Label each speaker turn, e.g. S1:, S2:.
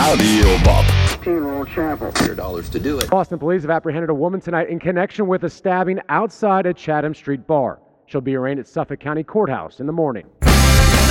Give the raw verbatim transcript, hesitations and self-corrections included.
S1: Howdy, old Bob.
S2: Funeral Chapel.
S1: one hundred dollars to do it.
S3: Boston police have apprehended a woman tonight in connection with a stabbing outside a Chatham Street bar. She'll be arraigned at Suffolk County Courthouse in the morning.